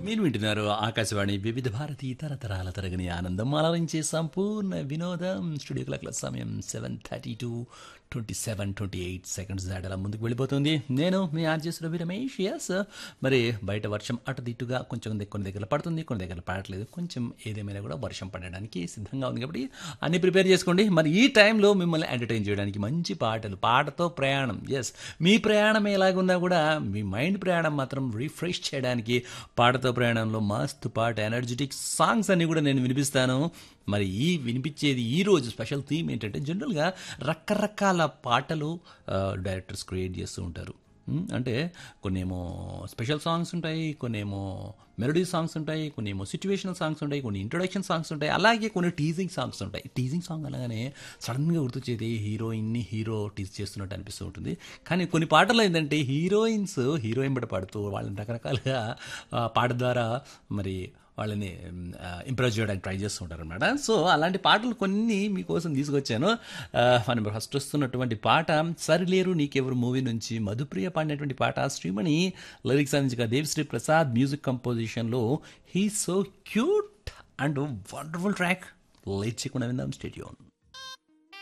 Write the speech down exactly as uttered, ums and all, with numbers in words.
మీరు వింటున్నారు ఆకాశవాణి వివిధ భారతి తరతరాల తరగని ఆనందం అలరించే సంపూర్ణ వినోదం. స్టూడియో క్లాక్ల సమయం seven thirty two twenty seven twenty eight seconds దాటలా ముందుకు వెళ్ళిపోతుంది. నేను మీ ఆర్జెస్ రవి రమేష్. ఎస్, మరి బయట వర్షం అటు దిట్టుగా కొంచెం కొన్ని దగ్గర పడుతుంది, కొన్ని దగ్గర పడట్లేదు. కొంచెం ఏదేమైనా కూడా వర్షం పడడానికి సిద్ధంగా ఉంది కాబట్టి అన్ని ప్రిపేర్ చేసుకోండి. మరి ఈ టైంలో మిమ్మల్ని ఎంటర్టైన్ చేయడానికి మంచి పాటలు, పాటతో ప్రయాణం. ఎస్, మీ ప్రయాణం ఎలాగున్నా కూడా మీ మైండ్ ప్రయాణం మాత్రం రిఫ్రెష్ చేయడానికి పాటతో ప్రయాణంలో మస్తు పాట, ఎనర్జెటిక్ సాంగ్స్ అన్ని కూడా నేను వినిపిస్తాను. మరి ఈ వినిపించేది ఈరోజు స్పెషల్ థీమ్ ఏంటంటే, జనరల్గా రకరకాల పాటలు డైరెక్టర్స్ క్రియేట్ చేస్తూ ఉంటారు. అంటే కొన్నేమో స్పెషల్ సాంగ్స్ ఉంటాయి, కొన్నేమో మెలోడీ సాంగ్స్ ఉంటాయి, కొన్ని ఏమో సిచ్యువేషనల్ సాంగ్స్ ఉంటాయి, కొన్ని ఇంట్రొడక్షన్ సాంగ్స్ ఉంటాయి, అలాగే కొన్ని టీజింగ్ సాంగ్స్ ఉంటాయి. టీజింగ్ సాంగ్ అనగానే సడన్గా గుర్తొచ్చేది హీరోయిన్ని హీరో టీజ్ చేస్తున్నట్టు అనిపిస్తూ ఉంటుంది. కానీ కొన్ని పాటలు ఏంటంటే హీరోయిన్స్ హీరోయిన్ బట్టి పాడుతూ వాళ్ళని రకరకాలుగా పాట ద్వారా మరి వాళ్ళని ఇంప్రెస్ చేయడానికి ట్రై చేస్తూ ఉంటారు అనమాట. సో అలాంటి పాటలు కొన్ని మీకోసం తీసుకొచ్చాను. మనం ఫస్ట్ వస్తున్నటువంటి పాట సరిలేరు నీకెవరు మూవీ నుంచి మధుప్రియ పాడినటువంటి పాట. శ్రీమణి లిరిక్స్ అందించగా Devi Sri Prasad music కంపోజిషన్లో. He so cute and wonderful track. Late చేయకుండా విందాం. స్టేడియం.